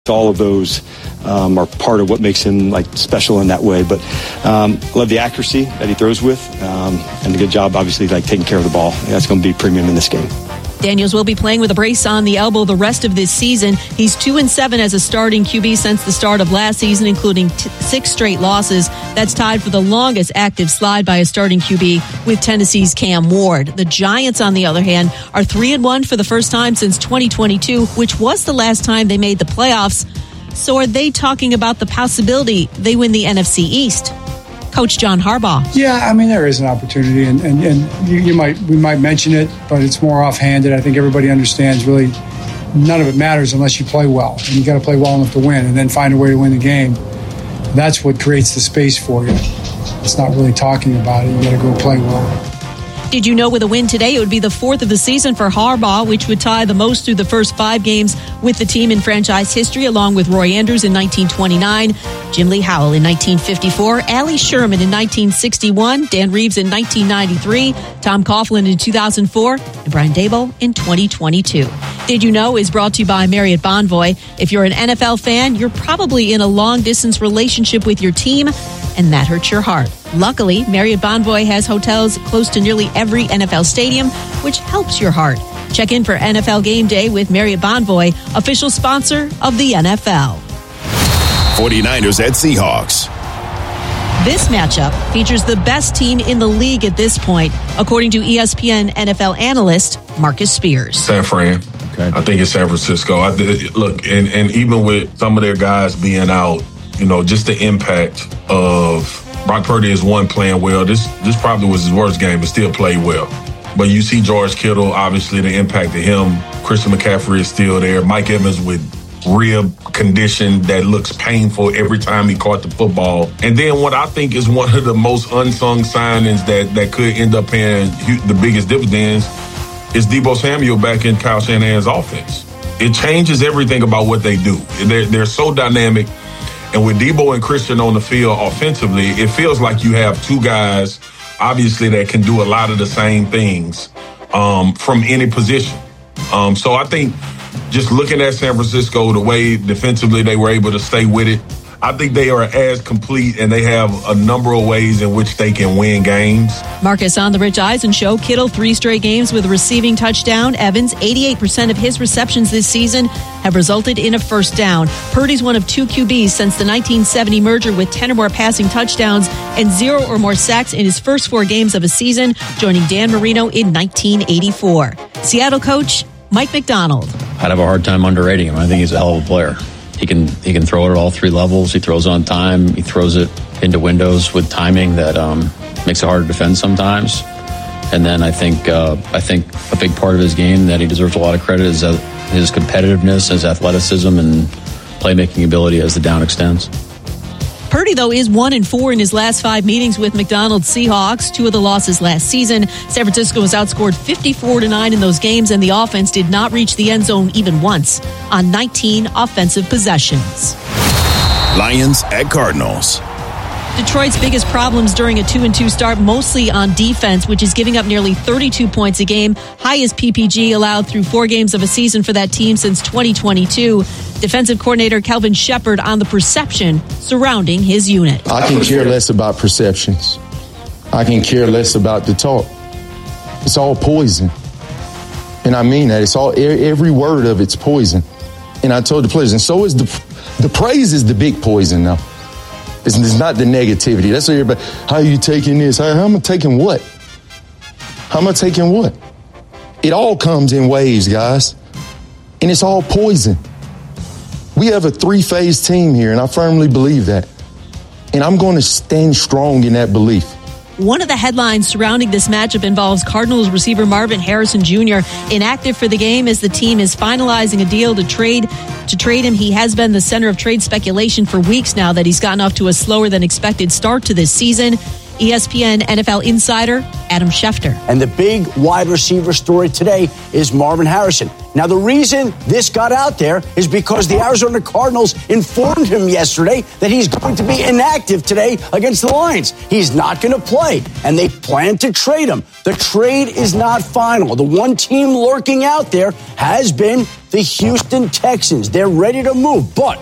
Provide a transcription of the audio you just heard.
All of those are part of what makes him special in that way. But love the accuracy that he throws with, and a good job, obviously, taking care of the ball. That's going to be premium in this game. Daniels will be playing with a brace on the elbow the rest of this season. He's 2-7 as a starting QB since the start of last season, including 6 straight losses. That's tied for the longest active slide by a starting QB with Tennessee's Cam Ward. The Giants, on the other hand, are 3-1 for the first time since 2022, which was the last time they made the playoffs. So are they talking about the possibility they win the NFC East? Coach John Harbaugh. Yeah, there is an opportunity, and we might mention it, but it's more offhanded. I think everybody understands really none of it matters unless you play well, and you got to play well enough to win, and then find a way to win the game. That's what creates the space for you. It's not really talking about it. You got to go play well. Did you know with a win today, it would be the 4th of the season for Harbaugh, which would tie the most through the first 5 games with the team in franchise history, along with Roy Andrews in 1929, Jim Lee Howell in 1954, Allie Sherman in 1961, Dan Reeves in 1993, Tom Coughlin in 2004, and Brian Daboll in 2022. Did You Know is brought to you by Marriott Bonvoy. If you're an NFL fan, you're probably in a long-distance relationship with your team, and that hurts your heart. Luckily, Marriott Bonvoy has hotels close to nearly every NFL stadium, which helps your heart. Check in for NFL Game Day with Marriott Bonvoy, official sponsor of the NFL. 49ers at Seahawks. This matchup features the best team in the league at this point, according to ESPN NFL analyst Marcus Spears. San Fran. Okay. I think it's San Francisco. Look, and even with some of their guys being out, just the impact of Brock Purdy is one playing well. This probably was his worst game, but still played well. But you see George Kittle, obviously the impact of him. Christian McCaffrey is still there. Mike Evans with rib condition that looks painful every time he caught the football. And then what I think is one of the most unsung signings that could end up paying the biggest dividends is Deebo Samuel back in Kyle Shanahan's offense. It changes everything about what they do. They're so dynamic. And with Deebo and Christian on the field offensively, it feels like you have 2 guys, obviously, that can do a lot of the same things from any position. So I think just looking at San Francisco, the way defensively they were able to stay with it, I think they are as complete, and they have a number of ways in which they can win games. Marcus on the Rich Eisen Show. Kittle, 3 straight games with a receiving touchdown. Evans, 88% of his receptions this season have resulted in a first down. Purdy's one of 2 QBs since the 1970 merger with 10 or more passing touchdowns and 0 or more sacks in his first 4 games of a season, joining Dan Marino in 1984. Seattle coach Mike Macdonald. I'd have a hard time underrating him. I think he's a hell of a player. He can throw it at all 3 levels. He throws on time. He throws it into windows with timing that makes it hard to defend sometimes. And then I think a big part of his game that he deserves a lot of credit is his competitiveness, his athleticism, and playmaking ability as the down extends. Purdy, though, is 1-4 in his last 5 meetings with McDonald's Seahawks, 2 of the losses last season. San Francisco was outscored 54-9 in those games, and the offense did not reach the end zone even once on 19 offensive possessions. Lions at Cardinals. Detroit's biggest problems during a 2-2 start, mostly on defense, which is giving up nearly 32 points a game, highest PPG allowed through 4 games of a season for that team since 2022. Defensive coordinator Kelvin Shepard on the perception surrounding his unit. I can care less about perceptions. I can care less about the talk. It's all poison. And I mean that. It's all, every word of it's poison. And I told the players, and so is the praise is the big poison now. It's not the negativity. That's what everybody, how are you taking this? How am I taking what? How am I taking what? It all comes in waves, guys. And it's all poison. We have a 3-phase team here, and I firmly believe that. And I'm going to stand strong in that belief. One of the headlines surrounding this matchup involves Cardinals receiver Marvin Harrison Jr. inactive for the game as the team is finalizing a deal to trade him. He has been the center of trade speculation for weeks now that he's gotten off to a slower than expected start to this season. ESPN NFL insider Adam Schefter. And the big wide receiver story today is Marvin Harrison. Now, the reason this got out there is because the Arizona Cardinals informed him yesterday that he's going to be inactive today against the Lions. He's not going to play, and they plan to trade him. The trade is not final. The one team lurking out there has been the Houston Texans. They're ready to move, but